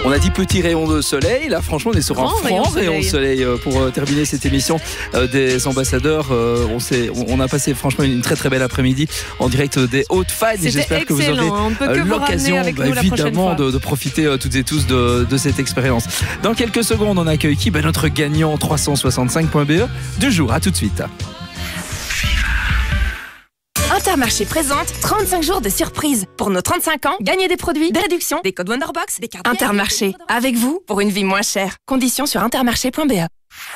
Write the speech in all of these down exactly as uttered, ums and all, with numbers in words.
On a dit petit rayon de soleil. Là, franchement, on est sur Grand un franc rayon, rayon de soleil pour euh, terminer cette émission euh, des ambassadeurs. Euh, on, s'est, on, on a passé franchement une très très belle après-midi en direct des Hauts-de-Fagne. J'espère que vous aurez euh, l'occasion bah, évidemment de, de profiter euh, toutes et tous de, de cette expérience. Dans quelques secondes, on accueille qui bah, notre gagnant trois cent soixante-cinq point b e du jour. À tout de suite. Intermarché présente trente-cinq jours de surprise. Pour nos trente-cinq ans, gagnez des produits, des réductions, des codes Wonderbox, des cartes. Intermarché, avec vous pour une vie moins chère. Conditions sur intermarché point b e.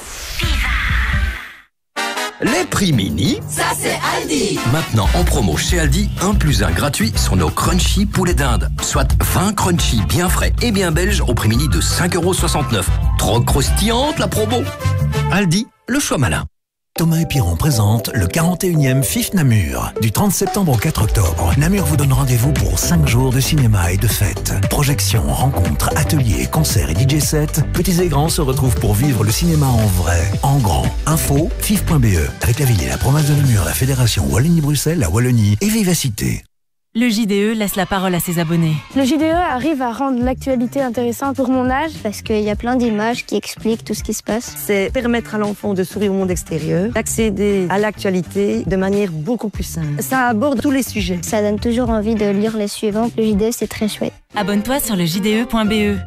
Les prix mini, ça c'est Aldi. Maintenant en promo chez Aldi, un plus un gratuit sur nos crunchy poulet d'Inde. Soit vingt crunchy bien frais et bien belges au prix mini de cinq euros soixante-neuf. Trop croustillante la promo. Aldi, le choix malin. Thomas et Piron présente le quarante et unième F I F Namur. Du trente septembre au quatre octobre, Namur vous donne rendez-vous pour cinq jours de cinéma et de fêtes. Projections, rencontres, ateliers, concerts et D J sets. Petits et grands se retrouvent pour vivre le cinéma en vrai, en grand. Info, F I F point b e. Avec la ville et la province de Namur, la fédération Wallonie-Bruxelles, la Wallonie et Vivacité. Le J D E laisse la parole à ses abonnés. Le J D E arrive à rendre l'actualité intéressante pour mon âge parce qu'il y a plein d'images qui expliquent tout ce qui se passe. C'est permettre à l'enfant de s'ouvrir au monde extérieur, d'accéder à l'actualité de manière beaucoup plus simple. Ça aborde tous les sujets. Ça donne toujours envie de lire les suivants. Le J D E, c'est très chouette. Abonne-toi sur le j d e point b e.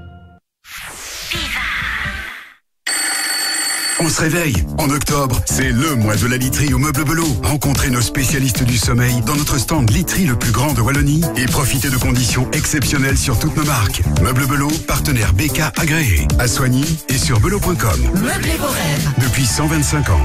On se réveille. En octobre, c'est le mois de la literie au Meuble Belot. Rencontrez nos spécialistes du sommeil dans notre stand literie le plus grand de Wallonie et profitez de conditions exceptionnelles sur toutes nos marques. Meuble Belot, partenaire B K agréé. À Soigny et sur belot point com. Meublez vos rêves. Depuis cent vingt-cinq ans.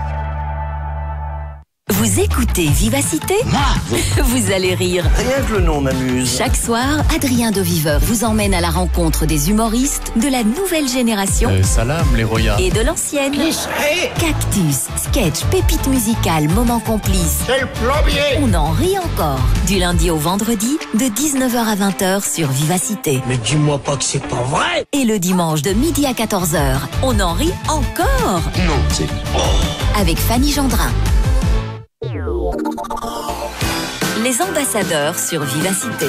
Vous écoutez Vivacité ? Vous allez rire. Rien que le nom m'amuse. Chaque soir, Adrien Doviveur vous emmène à la rencontre des humoristes de la nouvelle génération euh, Salam, les royas. Et de l'ancienne. Cactus, sketch, pépites musicales, moments complices. C'est le plombier. On en rit encore. Du lundi au vendredi, de dix-neuf heures à vingt heures sur Vivacité. Mais dis-moi pas que c'est pas vrai. Et le dimanche de midi à quatorze heures, on en rit encore. Non, c'est... Oh. Avec Fanny Gendrin. Les ambassadeurs sur Vivacité.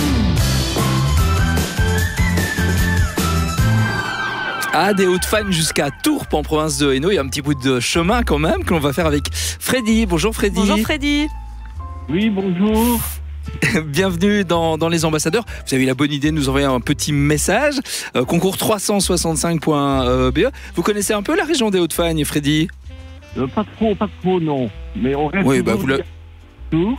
Ah, des Hauts-de-Fagne jusqu'à Tours, en province de Hainaut. Il y a un petit bout de chemin quand même que l'on va faire avec Freddy. Bonjour Freddy. Bonjour Freddy. Oui, bonjour. Bienvenue dans, dans les ambassadeurs. Vous avez eu la bonne idée de nous envoyer un petit message. Euh, concours trois cent soixante-cinq point b e. Vous connaissez un peu la région des Hauts-de-Fagne, Freddy ? euh, Pas trop, pas trop, non. Mais on reste oui, bah vous le... Tours.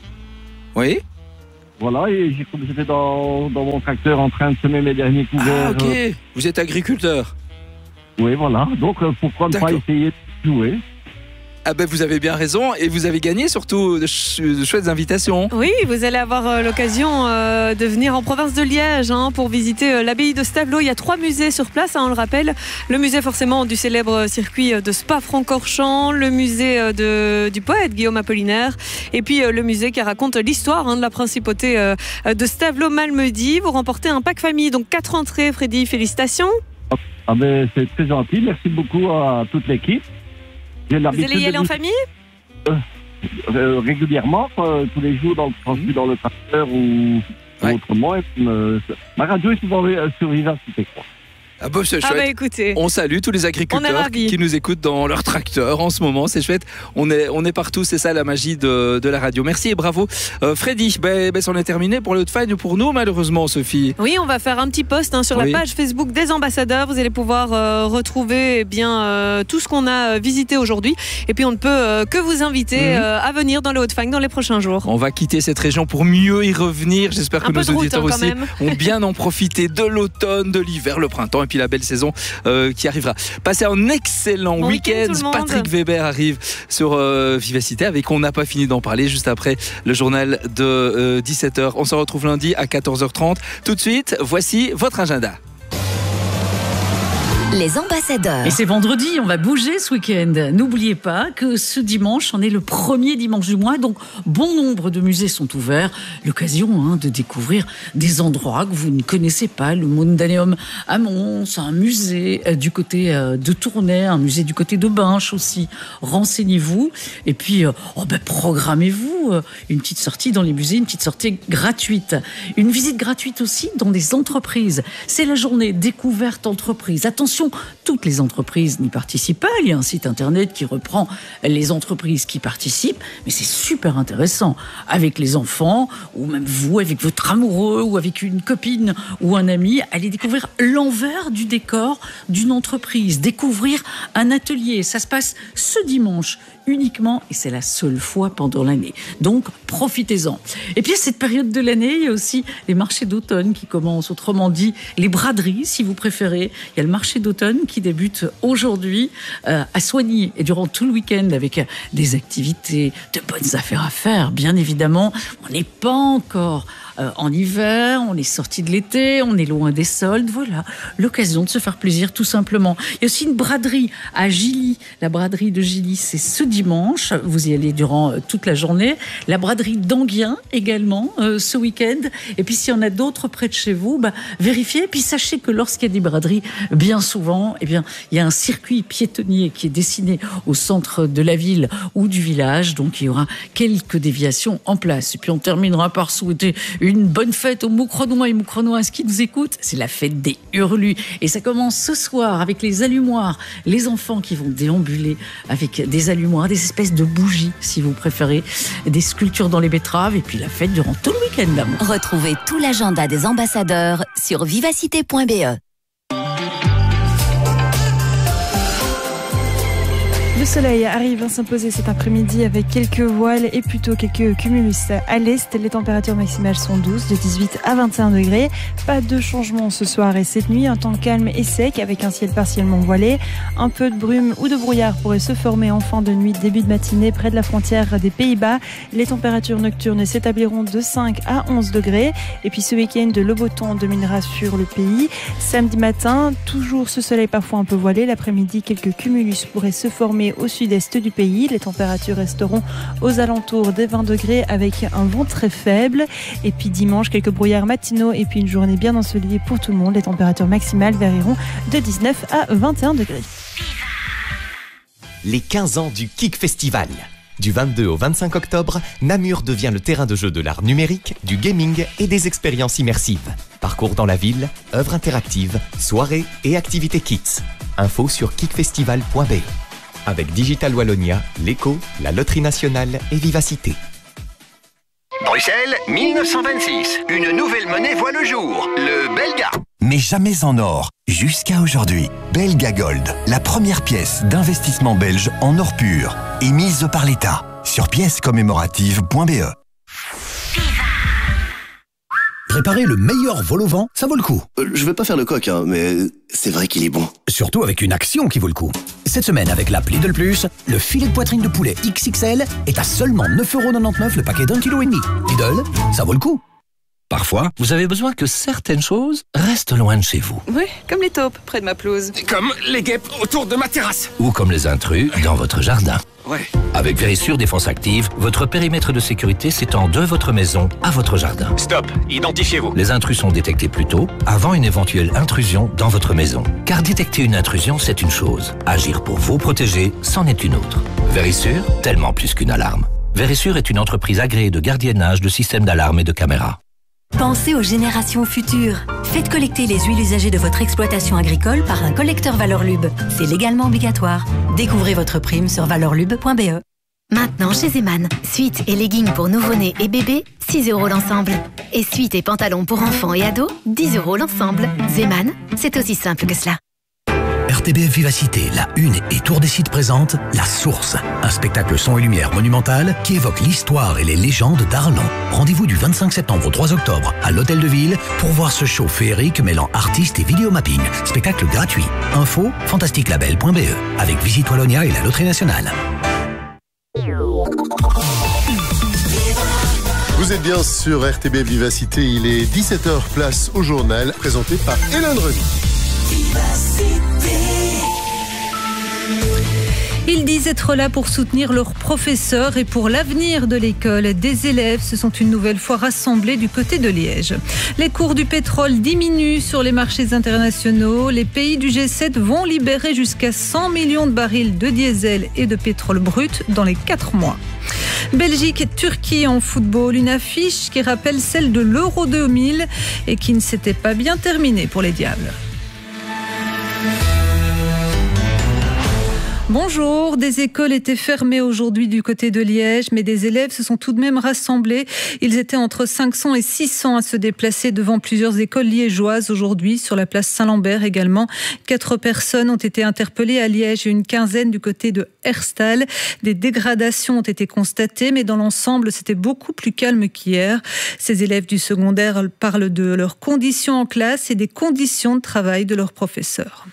Oui. Voilà, et j'étais dans, dans mon tracteur en train de semer mes derniers couverts. Ah, ok. Euh... Vous êtes agriculteur. Oui, voilà. Donc, euh, pourquoi ne pas essayer de jouer ? Ah ben vous avez bien raison et vous avez gagné surtout de, ch- de chouettes invitations. Oui, vous allez avoir euh, l'occasion euh, de venir en province de Liège hein, pour visiter euh, l'abbaye de Stavelot. Il y a trois musées sur place, hein, on le rappelle. Le musée forcément du célèbre circuit de Spa-Francorchamps, le musée euh, de, du poète Guillaume Apollinaire et puis euh, le musée qui raconte l'histoire hein, de la principauté euh, de Stavelot-Malmedy. Vous remportez un pack famille, donc quatre entrées. Freddy, félicitations. Ah ben c'est très gentil, merci beaucoup à toute l'équipe. Vous allez y aller en famille euh, euh, Régulièrement, euh, tous les jours, dans, quand je suis dans le tracteur ou, ouais. ou autrement. Et, euh, ma radio est souvent euh, sur Vivacité, quoi. Ah bah c'est chouette. Ah bah écoutez, on salue tous les agriculteurs qui nous écoutent dans leur tracteur en ce moment, c'est chouette. On est, on est partout, c'est ça la magie de, de la radio. Merci et bravo. Euh, Freddy, ben, ben, c'en est terminé pour le Hauts-de-Fagne pour nous malheureusement, Sophie. Oui, on va faire un petit post hein, sur oui. la page Facebook des ambassadeurs. Vous allez pouvoir euh, retrouver eh bien, euh, tout ce qu'on a visité aujourd'hui. Et puis on ne peut euh, que vous inviter mmh. euh, à venir dans le Hauts-de-Fagne dans les prochains jours. On va quitter cette région pour mieux y revenir. J'espère que un nos auditeurs route, hein, aussi ont bien en profité de l'automne, de l'hiver, le printemps et puis la belle saison euh, qui arrivera. Passez un excellent bon week-end. week-end Patrick Weber arrive sur euh, Vivacité avec On n'a pas fini d'en parler juste après le journal de euh, dix-sept heures. On se retrouve lundi à quatorze heures trente. Tout de suite, voici votre agenda. Les ambassadeurs. Et c'est vendredi, on va bouger ce week-end. N'oubliez pas que ce dimanche, on est le premier dimanche du mois, donc bon nombre de musées sont ouverts. L'occasion hein, de découvrir des endroits que vous ne connaissez pas. Le Mondaneum à Mons, un musée du côté de Tournai, un musée du côté de Binche aussi. Renseignez-vous et puis oh ben, programmez-vous une petite sortie dans les musées, une petite sortie gratuite. Une visite gratuite aussi dans des entreprises. C'est la journée découverte entreprise. Attention, toutes les entreprises n'y participent pas. Il y a un site internet qui reprend les entreprises qui participent, mais c'est super intéressant. Avec les enfants, ou même vous, avec votre amoureux, ou avec une copine ou un ami, allez découvrir l'envers du décor d'une entreprise, découvrir un atelier. Ça se passe ce dimanche uniquement, et c'est la seule fois pendant l'année. Donc, profitez-en. Et puis, à cette période de l'année, il y a aussi les marchés d'automne qui commencent. Autrement dit, les braderies, si vous préférez. Il y a le marché d'automne qui débute aujourd'hui euh, à Soigny et durant tout le week-end avec des activités, de bonnes affaires à faire, bien évidemment. On n'est pas encore euh, en hiver, on est sorti de l'été, on est loin des soldes. Voilà, l'occasion de se faire plaisir, tout simplement. Il y a aussi une braderie à Gilly. La braderie de Gilly, c'est ce dimanche. Vous y allez durant euh, toute la journée. La braderie d'Anguien également, euh, ce week-end. Et puis, s'il y en a d'autres près de chez vous, bah, vérifiez. Et puis, sachez que lorsqu'il y a des braderies, bien souvent, eh bien, il y a un circuit piétonnier qui est dessiné au centre de la ville ou du village. Donc, il y aura quelques déviations en place. Et puis, on terminera par souhaiter une bonne fête aux Moucronois et Moucronoises qui nous écoutent. C'est la fête des Hurlus. Et ça commence ce soir avec les allumoirs. Les enfants qui vont déambuler avec des allumoirs, des espèces de bougies, si vous préférez, des sculptures dans les betteraves. Et puis, la fête durant tout le week-end d'amour. Retrouvez tout l'agenda des ambassadeurs sur vivacité point b e. Le soleil arrive à s'imposer cet après-midi avec quelques voiles et plutôt quelques cumulus à l'est. Les températures maximales sont douces, de dix-huit à vingt et un degrés. Pas de changement ce soir et cette nuit. Un temps calme et sec avec un ciel partiellement voilé. Un peu de brume ou de brouillard pourrait se former en fin de nuit, début de matinée près de la frontière des Pays-Bas. Les températures nocturnes s'établiront de cinq à onze degrés. Et puis ce week-end, le beau temps dominera sur le pays. Samedi matin, toujours ce soleil parfois un peu voilé. L'après-midi, quelques cumulus pourraient se former au sud-est du pays. Les températures resteront aux alentours des vingt degrés avec un vent très faible. Et puis dimanche, quelques brouillards matinaux et puis une journée bien ensoleillée pour tout le monde. Les températures maximales varieront de dix-neuf à vingt et un degrés. Les quinze ans du Kik Festival. Du vingt-deux au vingt-cinq octobre, Namur devient le terrain de jeu de l'art numérique, du gaming et des expériences immersives. Parcours dans la ville, œuvres interactives, soirées et activités kids. Info sur kik festival point b e. Avec Digital Wallonia, l'Écho, la Loterie Nationale et Vivacité. Bruxelles, mille neuf cent vingt-six. Une nouvelle monnaie voit le jour, le Belga. Mais jamais en or, jusqu'à aujourd'hui. Belga Gold, la première pièce d'investissement belge en or pur, émise par l'État. Sur pièces commémoratives point b e. Préparer le meilleur vol au vent, ça vaut le coup. Euh, je vais pas faire le coq, hein, mais c'est vrai qu'il est bon. Surtout avec une action qui vaut le coup. Cette semaine, avec l'app Lidl Plus, le filet de poitrine de poulet X X L est à seulement neuf euros quatre-vingt-dix-neuf le paquet d'un kilo et demi. Lidl, ça vaut le coup. Parfois, vous avez besoin que certaines choses restent loin de chez vous. Oui, comme les taupes près de ma pelouse. Comme les guêpes autour de ma terrasse. Ou comme les intrus dans votre jardin. Ouais. Avec Vérissure Défense Active, votre périmètre de sécurité s'étend de votre maison à votre jardin. Stop, identifiez-vous. Les intrus sont détectés plus tôt, avant une éventuelle intrusion dans votre maison. Car détecter une intrusion, c'est une chose. Agir pour vous protéger, c'en est une autre. Vérissure, tellement plus qu'une alarme. Vérissure est une entreprise agréée de gardiennage de systèmes d'alarme et de caméras. Pensez aux générations futures. Faites collecter les huiles usagées de votre exploitation agricole par un collecteur Valorlub. C'est légalement obligatoire. Découvrez votre prime sur valorlub point b e. Maintenant chez Zeman, suites et leggings pour nouveau-nés et bébés, six euros l'ensemble. Et suites et pantalons pour enfants et ados, dix euros l'ensemble. Zeman, c'est aussi simple que cela. R T B F Vivacité, la Une et Tour des Sites présente La Source, un spectacle son et lumière monumental qui évoque l'histoire et les légendes d'Arlan. Rendez-vous du vingt-cinq septembre au trois octobre à l'Hôtel de Ville pour voir ce show féerique mêlant artistes et vidéomapping. Spectacle gratuit. Info fantastique label point b e avec Visite Wallonia et la Loterie Nationale. Vous êtes bien sur R T B Vivacité, il est dix-sept heures, place au journal, présenté par Hélène Remy. Vivacité. Ils disent être là pour soutenir leurs professeurs et pour l'avenir de l'école. Des élèves se sont une nouvelle fois rassemblés du côté de Liège. Les cours du pétrole diminuent sur les marchés internationaux. Les pays du G sept vont libérer jusqu'à cent millions de barils de diesel et de pétrole brut dans les quatre mois. Belgique-Turquie en football, une affiche qui rappelle celle de l'Euro deux mille et qui ne s'était pas bien terminée pour les Diables. Bonjour, des écoles étaient fermées aujourd'hui du côté de Liège, mais des élèves se sont tout de même rassemblés. Ils étaient entre cinq cents et six cents à se déplacer devant plusieurs écoles liégeoises aujourd'hui, sur la place Saint-Lambert également. Quatre personnes ont été interpellées à Liège et une quinzaine du côté de Herstal. Des dégradations ont été constatées, mais dans l'ensemble, c'était beaucoup plus calme qu'hier. Ces élèves du secondaire parlent de leurs conditions en classe et des conditions de travail de leurs professeurs.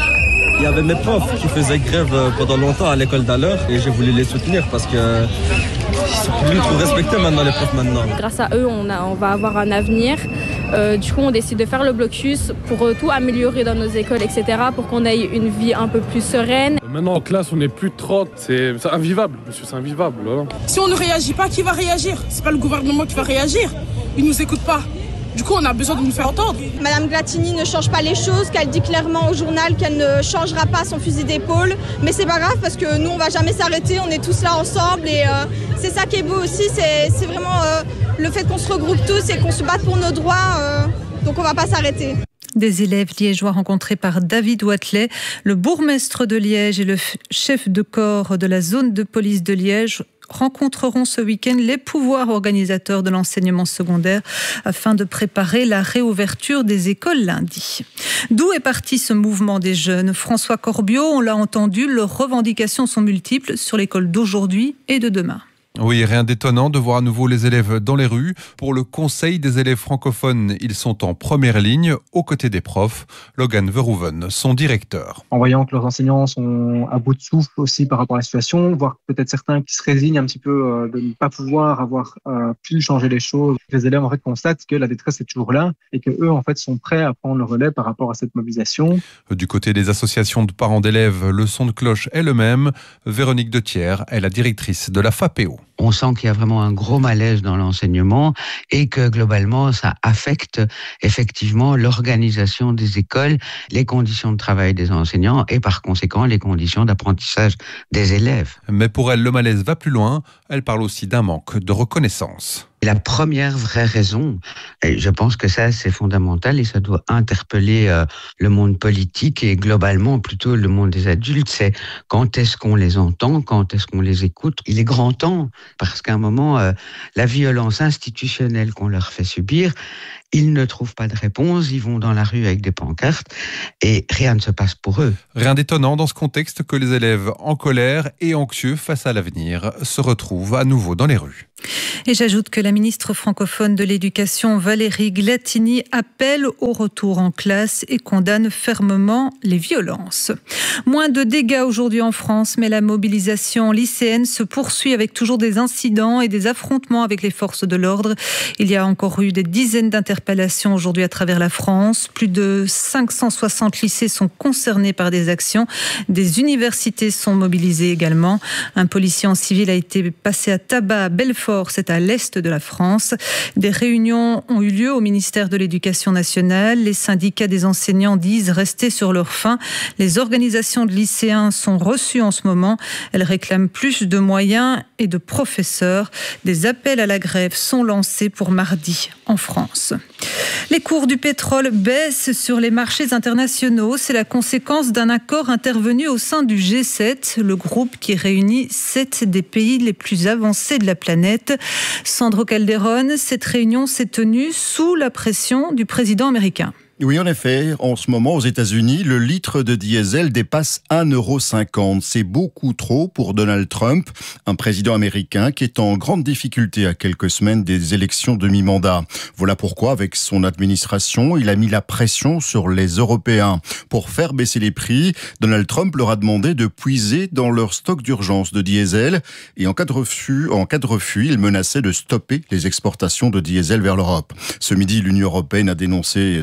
Il y avait mes profs qui faisaient grève pendant longtemps à l'école d'Alleur et j'ai voulu les soutenir parce que ils sont plus trop respectés maintenant, les profs maintenant. Grâce à eux, on, a, on va avoir un avenir. Euh, du coup, on décide de faire le blocus pour tout améliorer dans nos écoles, et cetera, pour qu'on ait une vie un peu plus sereine. Maintenant, en classe, on est plus de trente. C'est, c'est invivable, monsieur, c'est invivable. Voilà. Si on ne réagit pas, qui va réagir? C'est pas le gouvernement qui va réagir. Il nous écoute pas. Du coup, on a besoin de nous faire entendre. Madame Glatini ne change pas les choses, qu'elle dit clairement au journal qu'elle ne changera pas son fusil d'épaule. Mais c'est pas grave parce que nous, on va jamais s'arrêter, on est tous là ensemble. Et euh, c'est ça qui est beau aussi, c'est, c'est vraiment euh, le fait qu'on se regroupe tous et qu'on se batte pour nos droits. Euh, donc on va pas s'arrêter. Des élèves liégeois rencontrés par David Watley, le bourgmestre de Liège et le chef de corps de la zone de police de Liège rencontreront ce week-end les pouvoirs organisateurs de l'enseignement secondaire afin de préparer la réouverture des écoles lundi. D'où est parti ce mouvement des jeunes? François Corbiot, on l'a entendu, leurs revendications sont multiples sur l'école d'aujourd'hui et de demain. Oui, rien d'étonnant de voir à nouveau les élèves dans les rues. Pour le Conseil des élèves francophones, ils sont en première ligne, aux côtés des profs. Logan Verhoeven, son directeur. En voyant que leurs enseignants sont à bout de souffle aussi par rapport à la situation, voire peut-être certains qui se résignent un petit peu de ne pas pouvoir avoir euh, pu changer les choses. Les élèves en fait constatent que la détresse est toujours là et que eux en fait sont prêts à prendre le relais par rapport à cette mobilisation. Du côté des associations de parents d'élèves, le son de cloche est le même. Véronique Dethier est la directrice de la FAPEO. On sent qu'il y a vraiment un gros malaise dans l'enseignement et que globalement, ça affecte effectivement l'organisation des écoles, les conditions de travail des enseignants et par conséquent les conditions d'apprentissage des élèves. Mais pour elle, le malaise va plus loin. Elle parle aussi d'un manque de reconnaissance. La première vraie raison, et je pense que ça c'est fondamental et ça doit interpeller euh, le monde politique et globalement plutôt le monde des adultes, c'est quand est-ce qu'on les entend, quand est-ce qu'on les écoute. Il est grand temps parce qu'à un moment, euh, la violence institutionnelle qu'on leur fait subir, ils ne trouvent pas de réponse, ils vont dans la rue avec des pancartes et rien ne se passe pour eux. Rien d'étonnant dans ce contexte que les élèves en colère et anxieux face à l'avenir se retrouvent à nouveau dans les rues. Et j'ajoute que la ministre francophone de l'Éducation, Valérie Glatini, appelle au retour en classe et condamne fermement les violences. Moins de dégâts aujourd'hui en France, mais la mobilisation lycéenne se poursuit avec toujours des incidents et des affrontements avec les forces de l'ordre. Il y a encore eu des dizaines d'interpellations aujourd'hui à travers la France. Plus de cinq cent soixante lycées sont concernés par des actions. Des universités sont mobilisées également. Un policier en civil a été passé à tabac à Belfort, c'est à l'est de la France. Des réunions ont eu lieu au ministère de l'Éducation nationale. Les syndicats des enseignants disent rester sur leur faim. Les organisations de lycéens sont reçues en ce moment. Elles réclament plus de moyens et de professeurs. Des appels à la grève sont lancés pour mardi en France. Les cours du pétrole baissent sur les marchés internationaux. C'est la conséquence d'un accord intervenu au sein du G sept, le groupe qui réunit sept des pays les plus avancés de la planète. Sandro Calderón, cette réunion s'est tenue sous la pression du président américain. Oui, en effet, en ce moment, aux États-Unis, le litre de diesel dépasse un euro cinquante. C'est beaucoup trop pour Donald Trump, un président américain qui est en grande difficulté à quelques semaines des élections de mi-mandat. Voilà pourquoi, avec son administration, il a mis la pression sur les Européens. Pour faire baisser les prix, Donald Trump leur a demandé de puiser dans leur stock d'urgence de diesel. Et en cas de refus, en cas de refus, il menaçait de stopper les exportations de diesel vers l'Europe. Ce midi, l'Union européenne a dénoncé cette menace.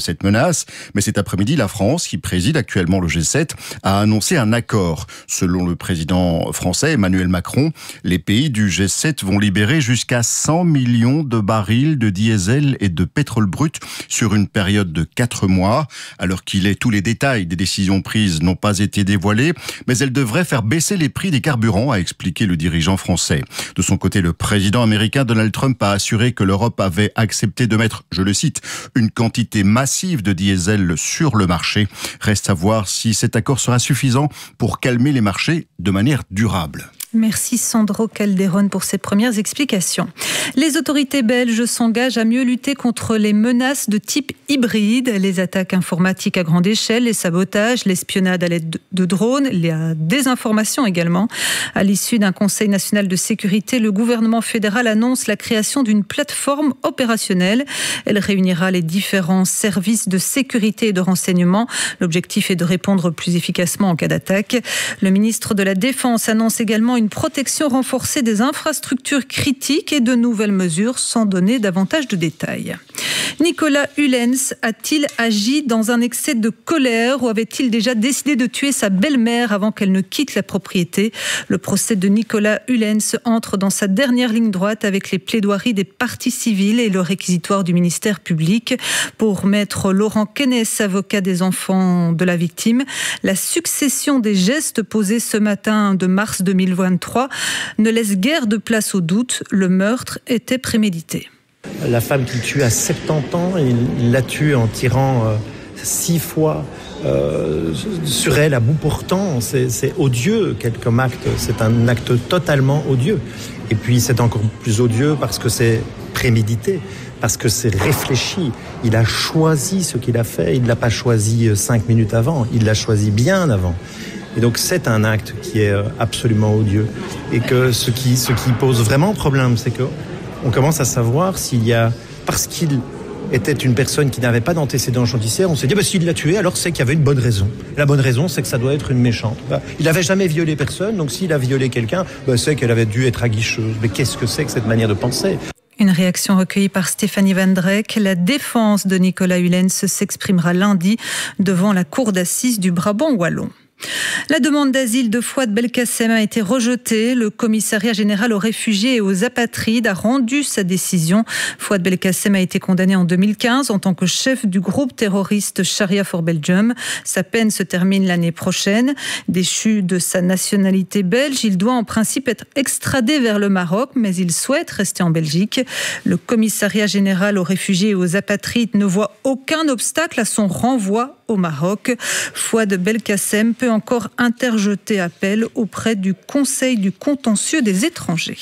menace. Mais cet après-midi, la France, qui préside actuellement le G sept, a annoncé un accord. Selon le président français Emmanuel Macron, les pays du G sept vont libérer jusqu'à cent millions de barils de diesel et de pétrole brut sur une période de quatre mois. Alors qu'il est, tous les détails des décisions prises n'ont pas été dévoilés, mais elles devraient faire baisser les prix des carburants, a expliqué le dirigeant français. De son côté, le président américain Donald Trump a assuré que l'Europe avait accepté de mettre, je le cite, une quantité massive de diesel sur le marché. Reste à voir si cet accord sera suffisant pour calmer les marchés de manière durable. Merci Sandro Calderon pour ces premières explications. Les autorités belges s'engagent à mieux lutter contre les menaces de type hybride, les attaques informatiques à grande échelle, les sabotages, l'espionnage à l'aide de drones, la désinformation également. À l'issue d'un Conseil national de sécurité, le gouvernement fédéral annonce la création d'une plateforme opérationnelle. Elle réunira les différents services de sécurité et de renseignement. L'objectif est de répondre plus efficacement en cas d'attaque. Le ministre de la Défense annonce également une une protection renforcée des infrastructures critiques et de nouvelles mesures sans donner davantage de détails. Nicolas Hulens a-t-il agi dans un excès de colère ou avait-il déjà décidé de tuer sa belle-mère avant qu'elle ne quitte la propriété ? Le procès de Nicolas Hulens entre dans sa dernière ligne droite avec les plaidoiries des parties civiles et le réquisitoire du ministère public. Pour maître Laurent Kennes, avocat des enfants de la victime, la succession des gestes posés ce matin de mars deux mille vingt-trois ne laisse guère de place au doute. Le meurtre était prémédité. La femme qu'il tue à soixante-dix ans, il la tue en tirant euh, six fois euh, sur elle à bout portant. C'est, c'est odieux quel comme acte, c'est un acte totalement odieux. Et puis c'est encore plus odieux parce que c'est prémédité, parce que c'est réfléchi. Il a choisi ce qu'il a fait, il ne l'a pas choisi cinq minutes avant, il l'a choisi bien avant. Et donc c'est un acte qui est absolument odieux. Et que ce qui, ce qui pose vraiment problème, c'est que on commence à savoir s'il y a, parce qu'il était une personne qui n'avait pas d'antécédents judiciaires, on s'est dit, bah, s'il l'a tué, alors c'est qu'il y avait une bonne raison. Et la bonne raison, c'est que ça doit être une méchante. Bah, il n'avait jamais violé personne, donc s'il a violé quelqu'un, bah, c'est qu'elle avait dû être aguicheuse. Mais qu'est-ce que c'est que cette manière de penser ? Une réaction recueillie par Stéphanie Van Drek. La défense de Nicolas Hulens s'exprimera lundi devant la cour d'assises du Brabant wallon. La demande d'asile de Fouad Belkacem a été rejetée. Le commissariat général aux réfugiés et aux apatrides a rendu sa décision. Fouad Belkacem a été condamné en deux mille quinze en tant que chef du groupe terroriste Sharia for Belgium. Sa peine se termine l'année prochaine. Déchu de sa nationalité belge, il doit en principe être extradé vers le Maroc, mais il souhaite rester en Belgique. Le commissariat général aux réfugiés et aux apatrides ne voit aucun obstacle à son renvoi au Maroc. Fouad Belkacem peut encore interjeter appel auprès du Conseil du contentieux des étrangers.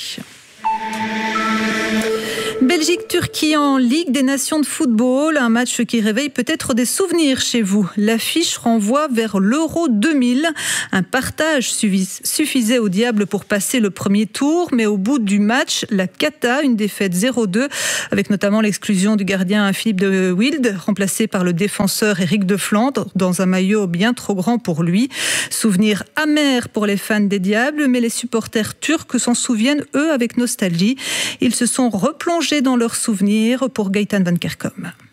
Belgique-Turquie en Ligue des Nations de football, un match qui réveille peut-être des souvenirs chez vous. L'affiche renvoie vers l'Euro deux mille. Un partage suffisait au diable pour passer le premier tour, mais au bout du match, la cata, une défaite zéro deux, avec notamment l'exclusion du gardien Philippe de Wilde, remplacé par le défenseur Éric de Flandre, dans un maillot bien trop grand pour lui. Souvenir amer pour les fans des Diables, mais les supporters turcs s'en souviennent, eux, avec nostalgie. Ils se sont replongés dans leurs souvenirs pour Gaëtan Van Kerkhom.